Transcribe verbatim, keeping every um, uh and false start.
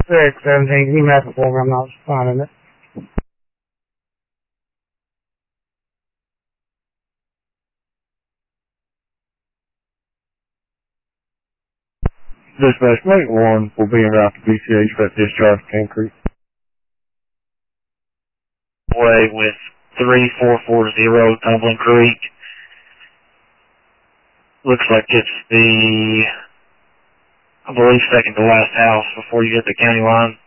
six seventeen, can you map it for me? I'm not finding it. Dispatch, make one will be en route to B C H for that discharge Cane Creek. Way with three four four zero Tumbling Creek. Looks like it's the, I believe, second to last house before you hit the county line.